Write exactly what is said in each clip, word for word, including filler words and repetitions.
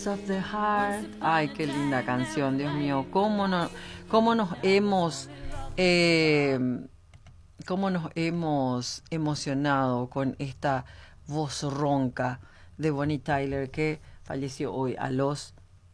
Rose of the Heart. Ay, qué linda canción, Dios mío. Cómo, no, cómo nos hemos... Eh, cómo nos hemos emocionado con esta voz ronca de Bonnie Tyler, que falleció hoy a los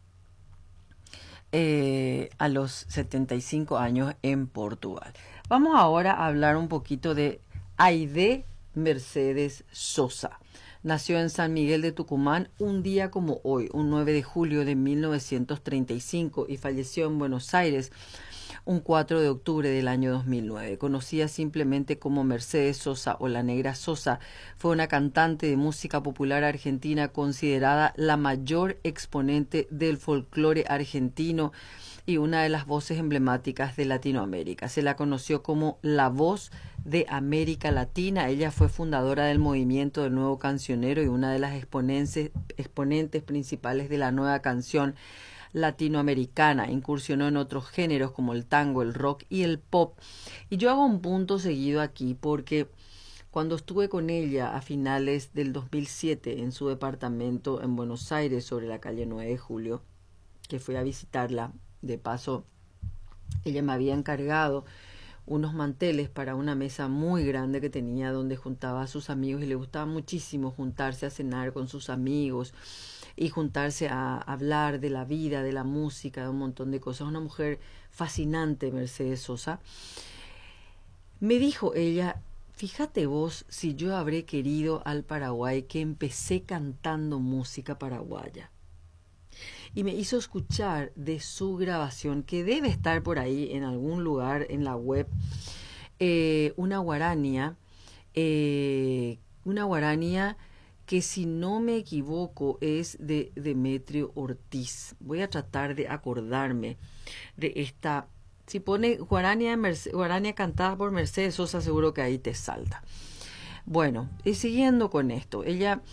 eh, a los setenta y cinco años en Portugal. Vamos ahora a hablar un poquito de Aide Mercedes Sosa. Nació en San Miguel de Tucumán un día como hoy, un nueve de julio de mil novecientos treinta y cinco, y falleció en Buenos Aires un cuatro de octubre del año dos mil nueve. Conocida simplemente como Mercedes Sosa o la Negra Sosa, fue una cantante de música popular argentina considerada la mayor exponente del folclore argentino y una de las voces emblemáticas de Latinoamérica. Se la conoció como la voz de América Latina. Ella fue fundadora del movimiento del nuevo cancionero y una de las exponentes, exponentes principales de la nueva canción latinoamericana. Incursionó en otros géneros como el tango, el rock y el pop. Y yo hago un punto seguido aquí porque cuando estuve con ella a finales del dos mil siete en su departamento en Buenos Aires sobre la calle nueve de julio, que fui a visitarla, de paso ella me había encargado unos manteles para una mesa muy grande que tenía donde juntaba a sus amigos, y le gustaba muchísimo juntarse a cenar con sus amigos y juntarse a hablar de la vida, de la música, de un montón de cosas. Una mujer fascinante, Mercedes Sosa. Me dijo ella, fíjate vos si yo habré querido al Paraguay que empecé cantando música paraguaya. Y me hizo escuchar de su grabación, que debe estar por ahí en algún lugar en la web, eh, una guarania, eh, una guarania que, si no me equivoco, es de Demetrio Ortiz. Voy a tratar de acordarme de esta. Si pone guarania, Merce, guarania cantada por Mercedes Sosa, seguro que ahí te salta. Bueno, y siguiendo con esto, ella